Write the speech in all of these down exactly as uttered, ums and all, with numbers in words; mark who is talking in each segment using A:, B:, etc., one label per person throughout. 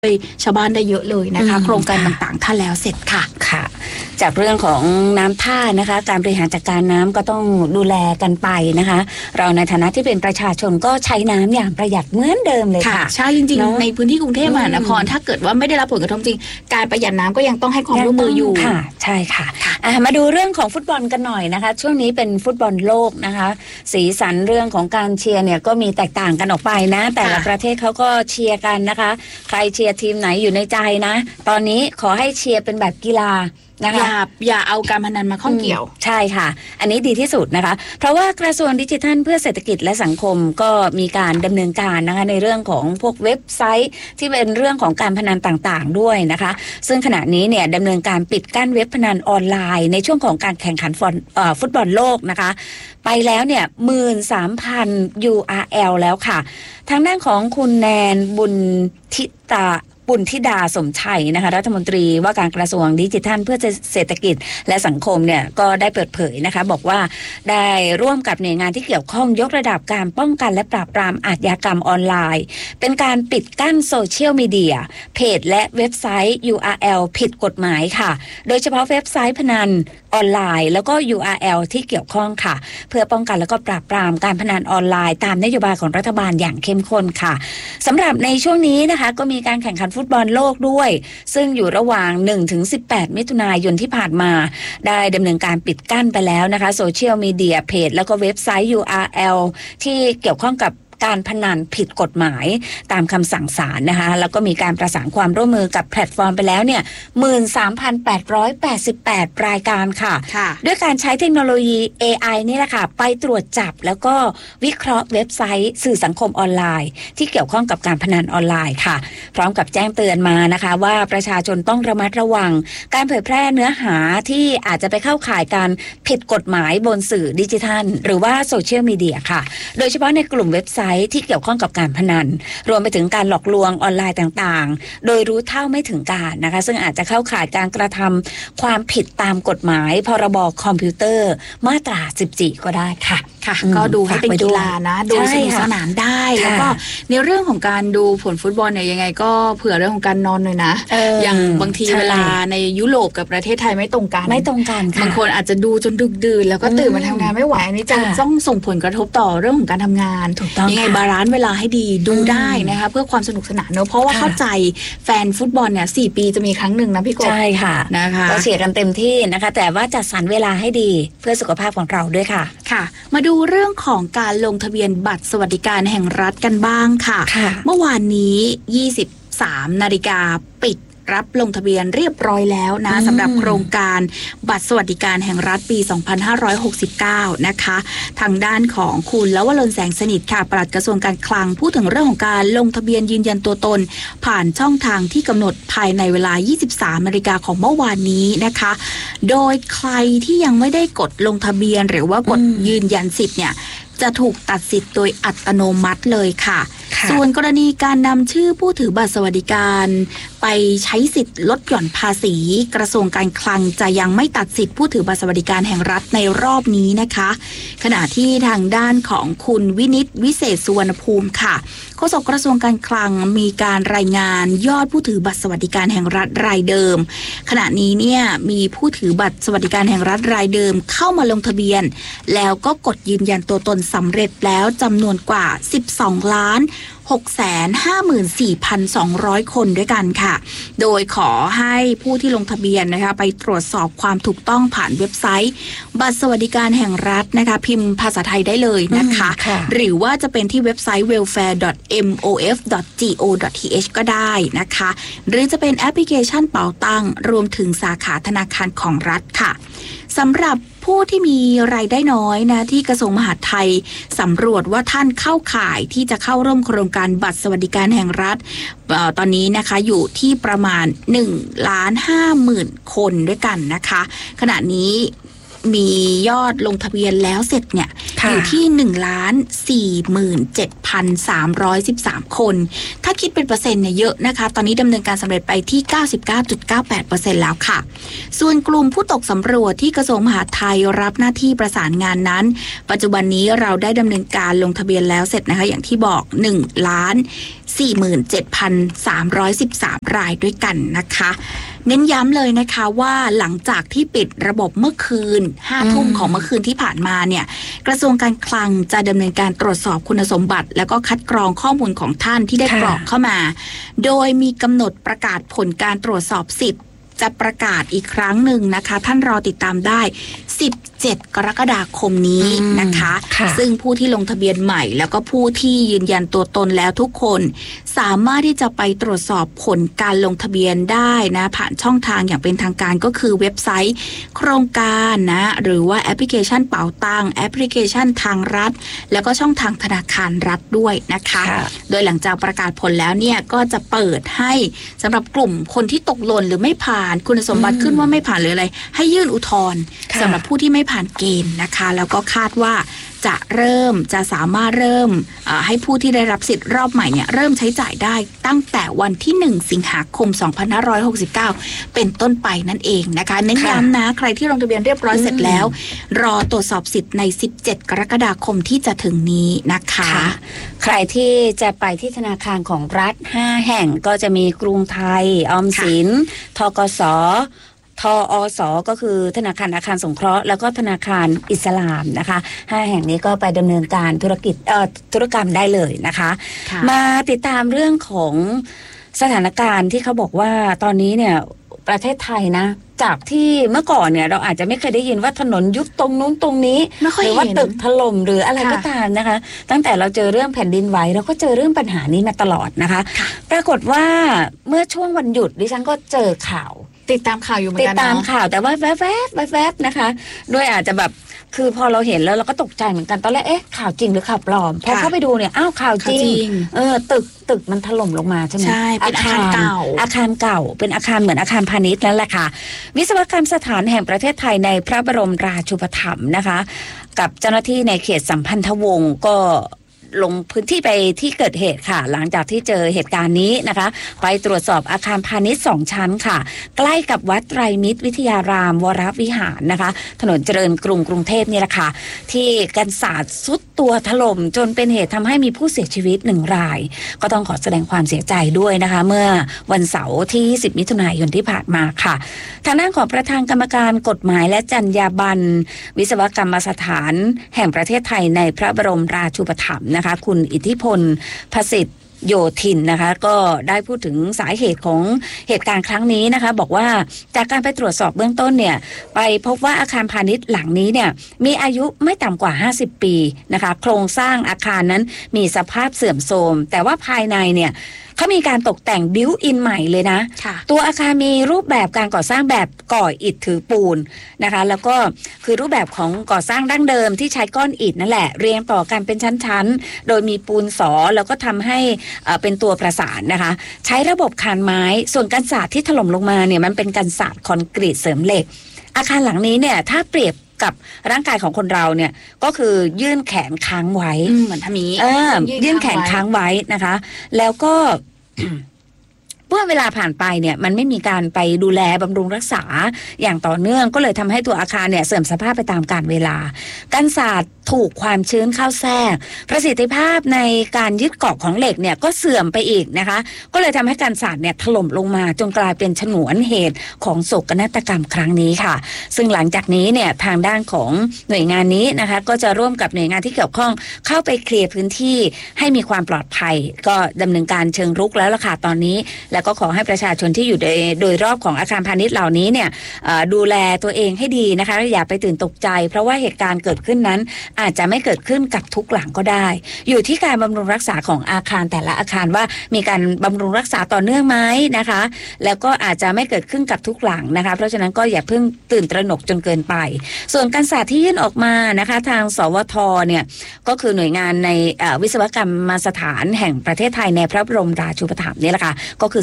A: ชาวบ้านได้เยอะเลยนะคะโครงการต่างๆถ้าแล้วเสร็จค่ะ
B: ค่ะจากเรื่องของน้ำท่านะคะการบริหารจัดการน้ำก็ต้องดูแลกันไปนะคะเราในฐานะที่เป็นประชาชนก็ใช้น้ำอย่างประหยัดเหมือนเดิมเลยค่ะ
A: ใช่จริงๆในพื้นที่กรุงเทพมหานครถ้าเกิดว่าไม่ได้รับผลกระทบจริงการประหยัดน้ำก็ยังต้องให้ความร่วมมืออยู่
B: ค่ะใช่ค่ะมาดูเรื่องของฟุตบอลกันหน่อยนะคะช่วงนี้เป็นฟุตบอลโลกนะคะสีสันเรื่องของการเชียร์เนี่ยก็มีแตกต่างกันออกไปนะแต่ละประเทศเขาก็เชียร์กันนะคะใครเชียร์ทีมไหนอยู่ในใจนะตอนนี้ขอให้เชียร์เป็นแบบกีฬา
A: อย่าอย่าเอาการพนันมาข้องเกี่ยว
B: ใช่ค่ะอันนี้ดีที่สุดนะคะเพราะว่ากระทรวงดิจิทัลเพื่อเศรษฐกิจและสังคมก็มีการดำเนินการนะคะในเรื่องของพวกเว็บไซต์ที่เป็นเรื่องของการพนันต่างๆด้วยนะคะซึ่งขณะนี้เนี่ยดำเนินการปิดกั้นเว็บพนันออนไลน์ในช่วงของการแข่งขันฟุตบอลโลกนะคะไปแล้วเนี่ย หนึ่งหมื่นสามพัน ยู อาร์ แอล แล้วค่ะทางด้านของคุณแนนบุญทิตาบุญธิดาสมชัยนะคะรัฐมนตรีว่าการกระทรวงดิจิทัลเพื่อเศรษฐกิจและสังคมเนี่ยก็ได้เปิดเผยนะคะบอกว่าได้ร่วมกับหน่วยงานที่เกี่ยวข้องยกระดับการป้องกันและปราบปรามอาชญากรรมออนไลน์เป็นการปิดกั้นโซเชียลมีเดียเพจและเว็บไซต์ ยู อาร์ แอล ผิดกฎหมายค่ะโดยเฉพาะเว็บไซต์พนันออนไลน์แล้วก็ ยู อาร์ แอล ที่เกี่ยวข้องค่ะเพื่อป้องกันแล้วก็ปราบปรามการพนันออนไลน์ตามนโยบายของรัฐบาลอย่างเข้มข้นค่ะสำหรับในช่วงนี้นะคะก็มีการแข่งขันฟุตบอลโลกด้วยซึ่งอยู่ระหว่าง หนึ่งถึงสิบแปด มิถุนายนที่ผ่านมาได้ดำเนินการปิดกั้นไปแล้วนะคะโซเชียลมีเดียเพจแล้วก็เว็บไซต์ ยู อาร์ แอล ที่เกี่ยวข้องกับการพนันผิดกฎหมายตามคำสั่งศาลนะคะแล้วก็มีการประสานความร่วมมือกับแพลตฟอร์มไปแล้วเนี่ย หนึ่งหมื่นสามพันแปดร้อยแปดสิบแปด รายการค่ะด้วยการใช้เทคโนโลยี เอ ไอ นี่แหละค่ะไปตรวจจับแล้วก็วิเคราะห์เว็บไซต์สื่อสังคมออนไลน์ที่เกี่ยวข้องกับการพนันออนไลน์ค่ะพร้อมกับแจ้งเตือนมานะคะว่าประชาชนต้องระมัดระวังการเผยแพร่เนื้อหาที่อาจจะไปเข้าข่ายการผิดกฎหมายบนสื่อดิจิทัลหรือว่าโซเชียลมีเดียค่ะโดยเฉพาะในกลุ่มเว็บไซต์ที่เกี่ยวข้องกับการพนันรวมไปถึงการหลอกลวงออนไลน์ต่างๆโดยรู้เท่าไม่ถึงการนะคะซึ่งอาจจะเข้าข่ายการกระทำความผิดตามกฎหมายพรบคอมพิวเตอร์มาตราสิบสี่ก็ได้ค่ะ
A: ค่ะก็ดูให้เป็นกีฬานะดูสนุกสนานได้แล้วก็ในเรื่องของการดูผลฟุตบอลเนี่ยยังไงก็เผื่อเรื่องของการนอนหน่อยนะอย่างบางทีเวลาในยุโรปกับประเทศไทยไม่ตรงกัน
B: ไม่ตรงกัน
A: บางคนอาจจะดูจนดึกดื่นแล้วก็ตื่นมาทำงานไม่ไหวอันนี้จะต้องส่งผลกระทบต่อเรื่องของการทำงานยังไงบาลานซ์เวลาให้ดีดูได้นะคะเพื่อความสนุกสนานเนอะเพราะว่าเข้าใจแฟนฟุตบอลเนี่ยสี่ปีจะมีครั้งหนึ่งนะพี่กบ
B: ใช่ค่ะนะคะก็เชียร์กันเต็มที่นะคะแต่ว่าจัดสรรเวลาให้ดีเพื่อสุขภาพของเราด้วยค่ะ
A: ค่ะมาดูเรื่องของการลงทะเบียนบัตรสวัสดิการแห่งรัฐกันบ้างค่ะเมื่อวานนี้ยี่สิบสามนาฬิกาปิดรับลงทะเบียนเรียบร้อยแล้วนะสำหรับโครงการบัตรสวัสดิการแห่งรัฐปีสองพันห้าร้อยหกสิบเก้านะคะทางด้านของคุณลวรนแสงสนิทค่ะปลัดกระทรวงการคลังพูดถึงเรื่องของการลงทะเบียนยืนยันตัวตนผ่านช่องทางที่กำหนดภายในเวลายี่สิบสามนาฬิกาของเมื่อวานนี้นะคะโดยใครที่ยังไม่ได้กดลงทะเบียนหรือว่ากดยืนยันสิทธิ์เนี่ยจะถูกตัดสิทธิ์โดยอัตโนมัติเลยค่ะส่วนกรณีการนำชื่อผู้ถือบัตรสวัสดิการไปใช้สิทธิ์ลดหย่อนภาษีกระทรวงการคลังจะยังไม่ตัดสิทธิ์ผู้ถือบัตรสวัสดิการแห่งรัฐในรอบนี้นะคะขณะที่ทางด้านของคุณวินิตวิเศษสุวรรณภูมิค่ะโฆษกกระทรวงการคลังมีการรายงานยอดผู้ถือบัตรสวัสดิการแห่งรัฐรายเดิมขณะนี้เนี่ยมีผู้ถือบัตรสวัสดิการแห่งรัฐรายเดิมเข้ามาลงทะเบียนแล้วก็กดยืนยันตัวตนสำเร็จแล้วจำนวนกว่าสิบสองล้านหกแสนห้าหมื่นสี่พันสองร้อยคนด้วยกันค่ะโดยขอให้ผู้ที่ลงทะเบียนนะคะไปตรวจสอบความถูกต้องผ่านเว็บไซต์บัตรสวัสดิการแห่งรัฐนะคะพิมพ์ภาษาไทยได้เลยนะคะหรือว่าจะเป็นที่เว็บไซต์ เวลแฟร์ ดอท เอ็ม โอ เอฟ ดอท จี โอ ดอท ที เอช ก็ได้นะคะหรือจะเป็นแอปพลิเคชันเป๋าตังรวมถึงสาขาธนาคารของรัฐค่ะสำหรับผู้ที่มีรายได้น้อยนะที่กระทรวงมหาดไทยสำรวจว่าท่านเข้าข่ายที่จะเข้าร่วมโครงการบัตรสวัสดิการแห่งรัฐเอ่อตอนนี้นะคะอยู่ที่ประมาณหนึ่งล้านห้าหมื่นคนด้วยกันนะคะขณะนี้มียอดลงทะเบียนแล้วเสร็จเนี่ยอยู่ที่หนึ่งล้านสี่หมื่นเจ็ดพันสามร้อยสิบสามคนถ้าคิดเป็นเปอร์เซ็นต์เนี่ยเยอะนะคะตอนนี้ดำเนินการสำเร็จไปที่ เก้าสิบเก้าจุดเก้าแปดเปอร์เซ็นต์ แล้วค่ะส่วนกลุ่มผู้ตกสำรวจที่กระทรวงมหาดไทยรับหน้าที่ประสานงานนั้นปัจจุบันนี้เราได้ดำเนินการลงทะเบียนแล้วเสร็จนะคะอย่างที่บอกหนึ่งล้านสี่หมื่นเจ็ดพันสามร้อยสิบสามรายด้วยกันนะคะเน้นย้ำเลยนะคะว่าหลังจากที่ปิดระบบเมื่อคืนห้าทุ่มของเมื่อคืนที่ผ่านมาเนี่ยกระทรวงการคลังจะดำเนินการตรวจสอบคุณสมบัติแล้วก็คัดกรองข้อมูลของท่านที่ได้กรอกเข้ามาโดยมีกำหนดประกาศผลการตรวจสอบสิทธิ์จะประกาศอีกครั้งหนึ่งนะคะท่านรอติดตามได้สิบเจ็ดกรกฎาคมนี้นะคะซึ่งผู้ที่ลงทะเบียนใหม่แล้วก็ผู้ที่ยืนยันตัวตนแล้วทุกคนสามารถที่จะไปตรวจสอบผลการลงทะเบียนได้นะผ่านช่องทางอย่างเป็นทางการก็คือเว็บไซต์โครงการนะหรือว่าแอปพลิเคชันเป๋าตังแอปพลิเคชันทางรัฐแล้วก็ช่องทางธนาคารรัฐด้วยนะคะโดยหลังจากประกาศผลแล้วเนี่ยก็จะเปิดให้สำหรับกลุ่มคนที่ตกหล่นหรือไม่ผ่านคุณสมบัติขึ้นว่าไม่ผ่านหรืออะไรให้ยื่นอุทธรณ์สำหรับผู้ที่ไม่ผ่านเกณฑ์นะคะแล้วก็คาดว่าจะเริ่มจะสามารถเริ่มให้ผู้ที่ได้รับสิทธิ์รอบใหม่เนี่ยเริ่มใช้จ่ายได้ตั้งแต่วันที่หนึ่งสิงหาคมสองพันห้าร้อยหกสิบเก้าเป็นต้นไปนั่นเองนะคะเน้นย้ำนะใครที่ลงทะเบียนเรียบร้อยเสร็จแล้วรอตรวจสอบสิทธิ์ในสิบเจ็ดกรกฎาคมที่จะถึงนี้นะคะ
B: ใครที่จะไปที่ธนาคารของรัฐห้าแห่งก็จะมีกรุงไทยออมสินธกสทอสก็คือธนาคารอาคารสงเคราะห์แล้วก็ธนาคารอิสลามนะคะห้าแห่งนี้ก็ไปดำเนินการธุรกิจเอ่อธุรกรรมได้เลยนะคะมาติดตามเรื่องของสถานการณ์ที่เขาบอกว่าตอนนี้เนี่ยประเทศไทยนะจากที่เมื่อก่อนเนี่ยเราอาจจะไม่เคยได้ยินว่าถนนยุบตรงนู้นตรงนี้หรือว่าตึกถล่มหรืออะไรก็ตามนะคะตั้งแต่เราเจอเรื่องแผ่นดินไหวเราก็เจอเรื่องปัญหานี้มาตลอดนะคะปรากฏว่าเมื่อช่วงวันหยุดดิฉันก็เจอข่าว
A: ติดตามข่าวอยู่เหมือนกัน
B: ติดตามข่าวแต่ว่าแวบแวบแวบนะคะด้วยอาจจะแบบคือพอเราเห็นแล้วเราก็ตกใจเหมือนกันตอนแรกเอ๊ะข่าวจริงหรือข่าวปลอมพอเข้าไปดูเนี่ยอ้าวข่าวจริงเออตึกตึกมันถล่มลงมาใช่ไหม
A: ใช่เป็นอาคารเก่า
B: อาคารเก่าเป็นอาคารเหมือนอาคารพาณิชย์นั่นแหละค่ะวิศวกรรมสถานแห่งประเทศไทยในพระบรมราชูปถัมภ์นะคะกับเจ้าหน้าที่ในเขตสัมพันธวงศ์ก็ลงพื้นที่ไปที่เกิดเหตุค่ะหลังจากที่เจอเหตุการณ์นี้นะคะไปตรวจสอบอาคารพาณิชย์สองชั้นค่ะใกล้กับวัดไตรมิตรวิทยารามวรวิหารนะคะถนนเจริญกรุงกรุงเทพนี่แหละค่ะที่กันศาสตร์ซุดตัวถล่มจนเป็นเหตุทำให้มีผู้เสียชีวิตหนึ่งรายก็ต้องขอแสดงความเสียใจด้วยนะคะเมื่อวันเสาร์ที่ยี่สิบมิถุนายนที่ผ่านมาค่ะทางด้านของประธานกรรมการกฎหมายและจรรยาบรรณวิศวกรรมสถานแห่งประเทศไทยในพระบรมราชูปถัมภ์นะคะคุณอิทธิพลภสิทธิ์โยธินนะคะก็ได้พูดถึงสาเหตุของเหตุการณ์ครั้งนี้นะคะบอกว่าจากการไปตรวจสอบเบื้องต้นเนี่ยไปพบว่าอาคารพาณิชย์หลังนี้เนี่ยมีอายุไม่ต่ำกว่าห้าสิบปีนะคะโครงสร้างอาคารนั้นมีสภาพเสื่อมโทรมแต่ว่าภายในเนี่ยเขามีการตกแต่งบิวอินใหม่เลยนะตัวอาคารมีรูปแบบการก่อสร้างแบบก่ออิฐถือปูนนะคะแล้วก็คือรูปแบบของก่อสร้างดั้งเดิมที่ใช้ก้อนอิฐนั่นแหละเรียงต่อกันเป็นชั้นๆโดยมีปูนสอแล้วก็ทำให้เป็นตัวประสานนะคะใช้ระบบคานไม้ส่วนกันศาสตร์ที่ถล่มลงมาเนี่ยมันเป็นกันศาสตร์คอนกรีตเสริมเหล็กอาคารหลังนี้เนี่ยถ้าเปรียบกับร่างกายของคนเราเนี่ยก็คือยื่นแขนค้างไว้
A: เหมือนทำนี้
B: ยื่นแขนค้างไว้นะคะแล้วก็เมื่อเวลาผ่านไปเนี่ยมันไม่มีการไปดูแลบำรุงรักษาอย่างต่อเนื่องก็เลยทำให้ตัวอาคารเนี่ยเสื่อมสภาพไปตามกาลเวลากันศาสตร์ถูกความชื้นเข้าแทรกประสิทธิภาพในการยึดเกาะของเหล็กเนี่ยก็เสื่อมไปอีกนะคะก็เลยทำให้กันศาสตร์เนี่ยถล่มลงมาจนกลายเป็นฉนวนเหตุของโศกนาฏกรรมครั้งนี้ค่ะซึ่งหลังจากนี้เนี่ยทางด้านของหน่วยงานนี้นะคะก็จะร่วมกับหน่วยงานที่เกี่ยวข้องเข้าไปเคลียร์พื้นที่ให้มีความปลอดภัยก็ดำเนินการเชิงรุกแล้วล่ะค่ะตอนนี้แล้วก็ขอให้ประชาชนที่อยู่โดยโดยรอบของอาคารพาณิชย์เหล่านี้เนี่ยดูแลตัวเองให้ดีนะคะอย่าไปตื่นตกใจเพราะว่าเหตุการณ์เกิดขึ้นนั้นอาจจะไม่เกิดขึ้นกับทุกหลังก็ได้อยู่ที่การบำรุงรักษาของอาคารแต่ละอาคารว่ามีการบำรุงรักษาต่อเนื่องไหมนะคะแล้วก็อาจจะไม่เกิดขึ้นกับทุกหลังนะคะเพราะฉะนั้นก็อย่าเพิ่งตื่นตระหนกจนเกินไปส่วนการศาสตร์ที่ยื่นออกมานะคะทางสวทเนี่ยก็คือหน่วยงานในวิศวกรรมสถานแห่งประเทศไทยในพระบรมราชูปถัมภ์นี่แหละค่ะก็คือส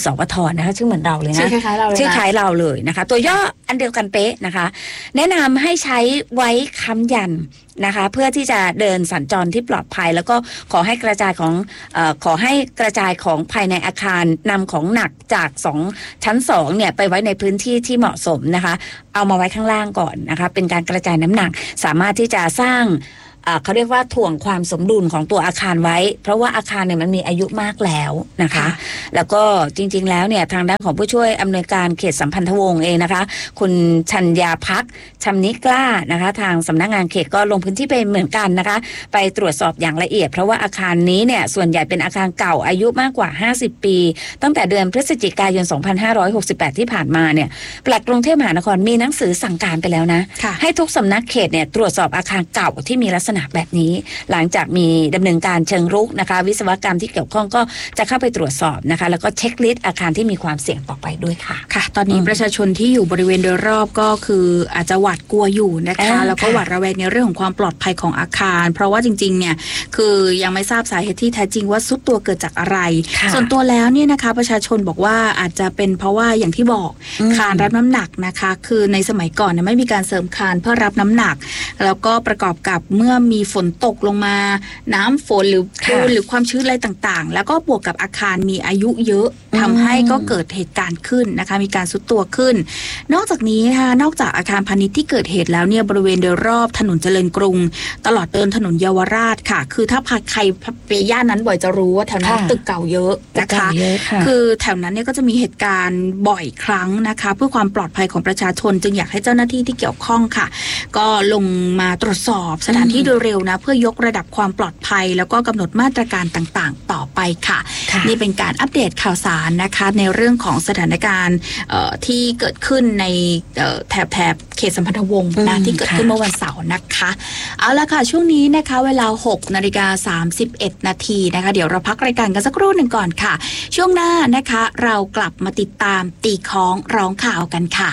B: สวทนะคะชื่อเหมือนเราเลยนะ
A: ชื่อคล้ายๆเราเลย
B: ชื่อคล้ายเราเลยนะคะตัวย่ออันเดียวกันเป๊ะนะคะแนะนำให้ใช้ไว้ค้ำยันนะคะเพื่อที่จะเดินสัญจรที่ปลอดภัยแล้วก็ขอให้กระจายของเอ่อขอให้กระจายของภายในอาคารนำของหนักจากสองชั้นสองเนี่ยไปไว้ในพื้นที่ที่เหมาะสมนะคะเอามาไว้ข้างล่างก่อนนะคะเป็นการกระจายน้ำหนักสามารถที่จะสร้างเขาเรียกว่าถ่วงความสมดุลของตัวอาคารไว้เพราะว่าอาคารเนี่ยมันมีอายุมากแล้วนะคะแล้วก็จริงๆแล้วเนี่ยทางด้านของผู้ช่วยอำนวยการเขตสัมพันธวงศ์เองนะคะคุณชัญญาภักดิ์ชำนิกล้านะคะทางสำนักงานเขตก็ลงพื้นที่ไปเหมือนกันนะคะไปตรวจสอบอย่างละเอียดเพราะว่าอาคารนี้เนี่ยส่วนใหญ่เป็นอาคารเก่าอายุมากกว่าห้าสิบปีตั้งแต่เดือนพฤศจิกายนสองพันห้าร้อยหกสิบแปดที่ผ่านมาเนี่ยปลัดกรุงเทพมหานครมีหนังสือสั่งการไปแล้วนะให้ทุกสำนักเขตเนี่ยตรวจสอบอาคารเก่าที่มีลักษณะแบบนี้หลังจากมีดำเนินการเชิงรุกนะคะวิศวกรรมที่เกี่ยวข้องก็จะเข้าไปตรวจสอบนะคะแล้วก็เช็คลิสต์อาคารที่มีความเสี่ยงต่อไปด้วยค่ะ
A: ค่ะตอนนี้ประชาชนที่อยู่บริเวณโดยรอบก็คืออาจจะหวาดกลัวอยู่นะคะแล้วก็หวาดระแวงในเรื่องของความปลอดภัยของอาคารเพราะว่าจริงๆเนี่ยคือยังไม่ทราบสาเหตุที่แท้จริงว่าซุดตัวเกิดจากอะไรส่วนตัวแล้วเนี่ยนะคะประชาชนบอกว่าอาจจะเป็นเพราะว่าอย่างที่บอกคานรับน้ำหนักนะคะคือในสมัยก่อนเนี่ยไม่มีการเสริมคานเพื่อรับน้ำหนักแล้วก็ประกอบกับเมื่อมีฝนตกลงมาน้ำฝนหรือปูนหรือความชื้นอะไรต่างๆแล้วก็บวกกับอาคารมีอายุเยอะทำให้ก็เกิดเหตุการณ์ขึ้นนะคะมีการซุดตัวขึ้นนอกจากนี้นะคะนอกจากอาคารพาณิชย์ที่เกิดเหตุแล้วเนี่ยบริเวณโดยรอบถนนเจริญกรุงตลอดเดินถนนเยาวราชค่ะคือถ้าใครไปย่านนั้นบ่อยจะรู้ว่าแถวนั้นตึกเก่าเยอะนะคะคือแถวนั้นเนี่ยก็จะมีเหตุการณ์บ่อยครั้งนะคะเพื่อความปลอดภัยของประชาชนจึงอยากให้เจ้าหน้าที่ที่เกี่ยวข้องค่ะก็ลงมาตรวจสอบสถานที่โดยเร็วนะเพื่อยกระดับความปลอดภัยแล้วก็กำหนดมาตรการต่างๆต่อไปค่ะนี่เป็นการอัปเดตข่าวสารนะคะในเรื่องของสถานการณ์ที่เกิดขึ้นในแถบแถบเขตสัมพันธวงศ์นะที่เกิดขึ้นเมื่อวันเสาร์นะคะเอาละค่ะช่วงนี้นะคะเวลา หกนาฬิกาสามสิบเอ็ดนาทีนะคะเดี๋ยวเราพักรายการกันสักครู่หนึ่งก่อนค่ะช่วงหน้านะคะเรากลับมาติดตามตีค้องร้องข่าวกันค่ะ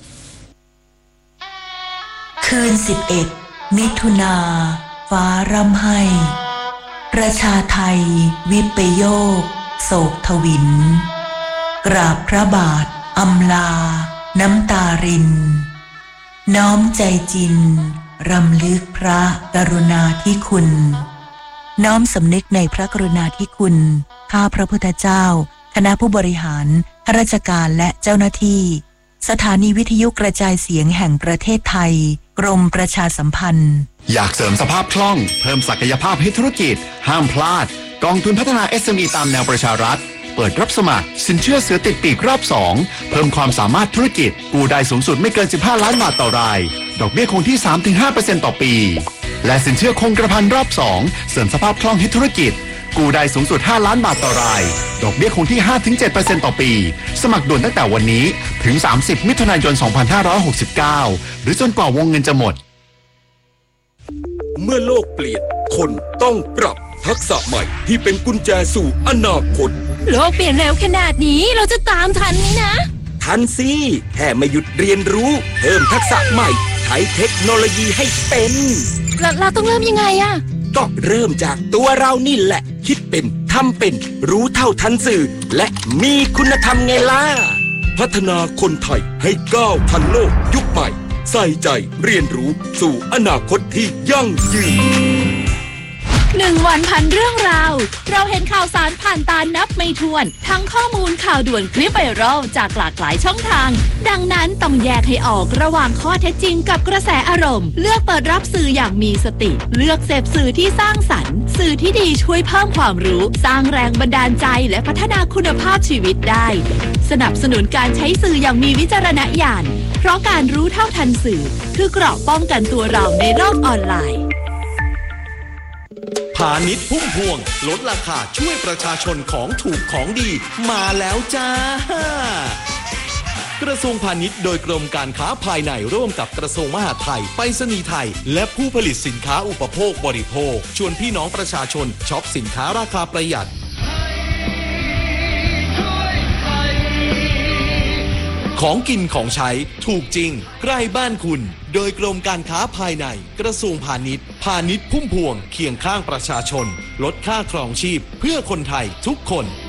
C: คืนสิบเอ็ดมิถุนาฟ้าร่ำไห้ประชาไทยวิปโยคโศกทวินกราบพระบาทอำลาน้ำตารินน้อมใจจินรำลึกพระกรุณาธิคุณน้อมสำนึกในพระกรุณาธิคุณข้าพระพุทธเจ้าคณะผู้บริหารข้าราชการและเจ้าหน้าที่สถานีวิทยุกระจายเสียงแห่งประเทศไทยกรมประชาสัมพันธ์
D: อยากเสริมสภาพคล่องเพิ่มศักยภาพให้ธุรกิจห้ามพลาดกองทุนพัฒนา เอส เอ็ม อี ตามแนวประชารัฐเปิดรับสมัครสินเชื่อเสือติดปีกรอบสองเพิ่มความสามารถธุรกิจกู้ได้สูงสุดไม่เกินสิบห้าล้านบาทต่อรายดอกเบี้ยคงที่ สามถึงห้าเปอร์เซ็นต์ ต่อปีและสินเชื่อคงกระพันรอบสองเสริมสภาพคล่องให้ธุรกิจกู้ได้สูงสุดห้าล้านบาทต่อรายดอกเบี้ยคงที่ ห้าถึงเจ็ดเปอร์เซ็นต์ ต่อปีสมัครด่วนตั้งแต่วันนี้ถึงสามสิบมิถุนายนสองพันห้าร้อยหกสิบเก้าหรือจนกว่าวงเงินจะหมด
E: เมื่อโลกเปลี่ยนคนต้องปรับทักษะใหม่ที่เป็นกุญแจสู่อนาคต
F: โลกเปลี่ยนเร็วขนาดนี้เราจะตามทันไหมนะ
E: ทันสิแค่ไม่หยุดเรียนรู้เพิ่มทักษะใหม่ใช้เทคโนโลยีให้เป็น
F: เราเราต้องเริ่มยังไงอะ
E: ก็เริ่มจากตัวเรานี่แหละคิดเป็นทำเป็นรู้เท่าทันสื่อและมีคุณธรรมไงล่ะพัฒนาคนไทยให้ก้าวทันโลกยุคใหม่ใส่ใจเรียนรู้สู่อนาคตที่ยั่งยืน
F: หนึ่งวันพันเรื่องราวเราเห็นข่าวสารผ่านตานับไม่ถ้วนทั้งข้อมูลข่าวด่วนคลิปไวรัลจากหลากหลายช่องทางดังนั้นต้องแยกให้ออกระหว่างข้อเท็จจริงกับกระแสอารมณ์เลือกเปิดรับสื่ออย่างมีสติเลือกเสพสื่อที่สร้างสรรค์สื่อที่ดีช่วยเพิ่มความรู้สร้างแรงบันดาลใจและพัฒนาคุณภาพชีวิตได้สนับสนุนการใช้สื่ออย่างมีวิจารณญาณเพราะการรู้เท่าทันสื่อคือเกราะป้องกันตัวเราในโลกออนไลน์
G: พาณิชย์พุ่มพวงลดราคาช่วยประชาชนของถูกของดีมาแล้วจ้ากระทรวงพาณิชย์โดยกรมการค้าภายในร่วมกับกระทรวงมหาดไทยไปรษณีย์ไทยและผู้ผลิตสินค้าอุปโภคบริโภคชวนพี่น้องประชาชนช็อปสินค้าราคาประหยัดของกินของใช้ถูกจริงใกล้บ้านคุณโดยกรมการค้าภายในกระทรวงพาณิชย์พาณิชย์พุ่มพวงเคียงข้างประชาชนลดค่าครองชีพเพื่อคนไทยทุกคน